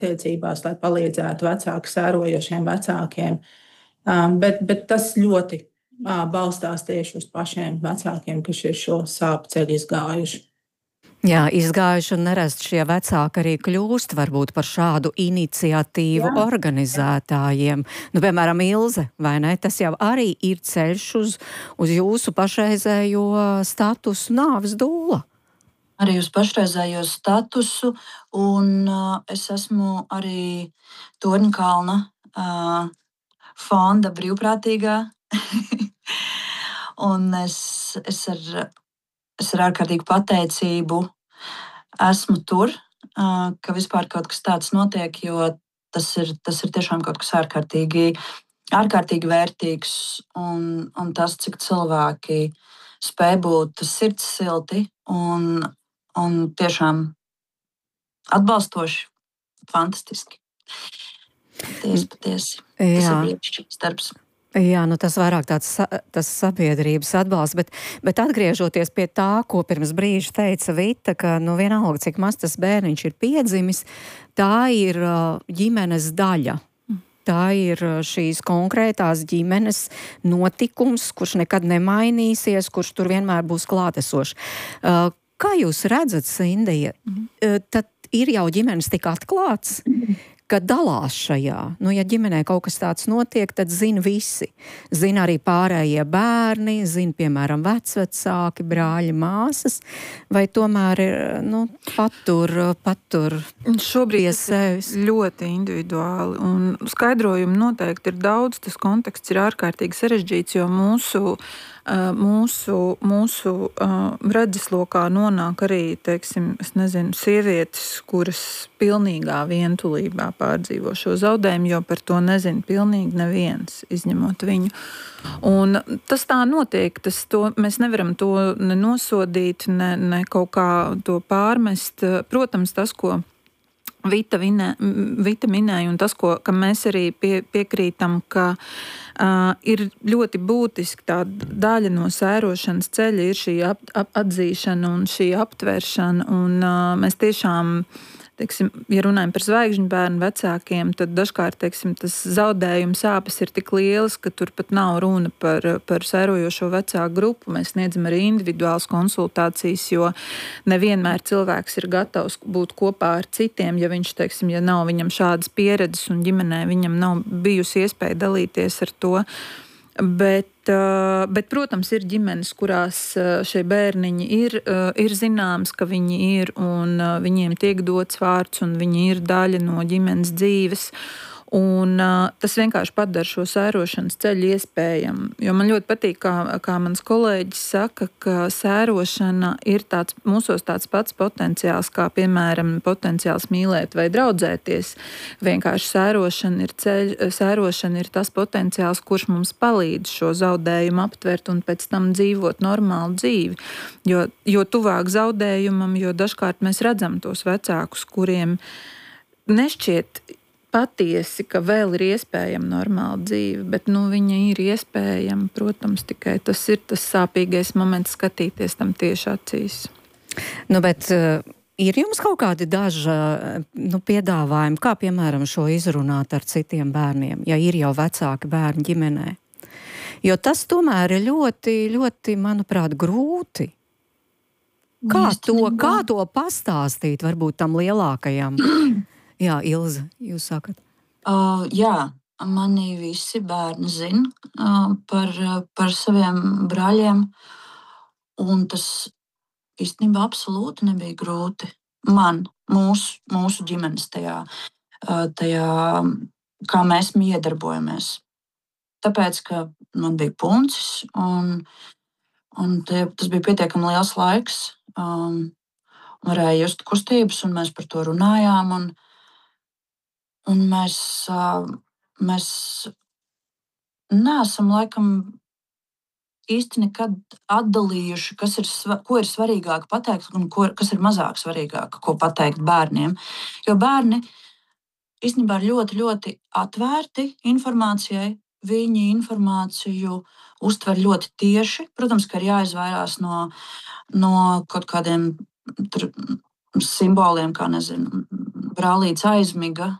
attiecībās, lai palīdzētu vecāku sērojošiem vecākiem. Bet tas ļoti balstās tieši uz pašiem vecākiem, kas ir šo sāpju ceļu izgājuši. Jā, izgājuši un nerasti šie vecāki arī kļūst varbūt par šādu iniciatīvu organizētājiem. Nu, piemēram, Ilze, vai ne? Tas jau arī ir ceļš uz jūsu pašreizējo statusu nāves dūla. Arī uz pašreizējo statusu, un es esmu arī Torņkalna fonda brīvprātīgā. Un es ar ārkārtīgu pateicību esmu tur, ka vispār kaut kas tāds notiek, jo tas ir tiešām kaut kas ārkārtīgi vērtīgs. Un tas, cik cilvēki spēj būt sirdsilti un tiešām atbalstoši, fantastiski. Patiesi. Tas ir brīnišķīgs darbs. Jā, nu tas vairāk tas sabiedrības atbalsts, bet atgriežoties pie tā, ko pirms brīža teica Vita, ka vienalga, cik maz tas bērniņš ir piedzimis, tā ir ģimenes daļa. Tā ir šīs konkrētās ģimenes notikums, kurš nekad nemainīsies, kurš tur vienmēr būs klātesošs. Kā jūs redzat, Sindija, tad ir jau ģimenes tik atklāts, ka dalās šajā. Ja ģimenē kaut kas tāds notiek, tad zina visi. Zina arī pārējie bērni, zina, piemēram, vecvecāki, brāļi, māsas, vai tomēr ir, patur šobrīd pie sevis. Ļoti individuāli, un skaidrojumu noteikti ir daudz, tas konteksts ir ārkārtīgi sarežģīts, jo mūsu redzeslokā nonāk arī, sievietes, kuras pilnīgā vientulībā pārdzīvo šo zaudējumu, jo par to nezina pilnīgi neviens, izņemot viņu. Un tas tā notiek, mēs nevaram to nosodīt, ne kaut kā to pārmest. Protams, tas, ko Vita minēja, un tas, ka mēs arī piekrītam, ka ir ļoti būtiski tā daļa no sērošanas ceļa ir šī atzīšana un šī aptveršana, un mēs tiešām, ja runājam par zvaigžņu bērnu vecākiem, tad dažkārt, tas zaudējuma sāpes ir tik lielas, ka tur pat nav runa par sērojošo vecāku grupu. Mēs sniedzam arī individuālas konsultācijas, jo nevienmēr cilvēks ir gatavs būt kopā ar citiem, ja viņš, ja nav viņam šādas pieredzes un ģimenē viņam nav bijusi iespēja dalīties ar to. Bet, protams, ir ģimenes, kurās šie bērniņi ir zināms, ka viņi ir, un viņiem tiek dots vārds, un viņi ir daļa no ģimenes dzīves. Un tas vienkārši padara šo sērošanas ceļu iespējamu. Jo man ļoti patīk, kā mans kolēģis saka, ka sērošana ir mūsos tāds pats potenciāls, kā piemēram potenciāls mīlēt vai draudzēties. Vienkārši sērošana ir tas potenciāls, kurš mums palīdz šo zaudējumu aptvert un pēc tam dzīvot normālu dzīvi. Jo tuvāk zaudējumam, jo dažkārt mēs redzam tos vecākus, kuriem nešķiet patiesi, ka vēl ir iespējama normāla dzīve, bet viņa ir iespējama, protams, tikai tas ir tas sāpīgais moments skatīties tam tieši acīs. Bet ir jums kaut kādi daži piedāvājumi, kā piemēram šo izrunāt ar citiem bērniem, ja ir jau vecāki bērni ģimenē? Jo tas tomēr ir ļoti, ļoti, manuprāt, grūti. Kā to pastāstīt varbūt tam lielākajam? Jā, Ilze, jūs sakat. Jā, mani visi bērni zina par saviem brāļiem, un tas īstenībā absolūti nebija grūti. Mūsu ģimenes tajā, kā mēs iedarbojamies. Tāpēc, ka man bija puncis, un tas bija pietiekami liels laiks, varēja just kustības, un mēs par to runājām, un mēs neesam laikam īsti nekad atdalījuši, ko ir svarīgāk pateikt un kas ir mazāk svarīgāk, ko pateikt bērniem. Jo bērni īstenībā ir ļoti, ļoti atvērti informācijai. Viņi informāciju uztver ļoti tieši. Protams, ka ir jāizvairās no kaut kādiem simboliem, kā brālīts aizmiga,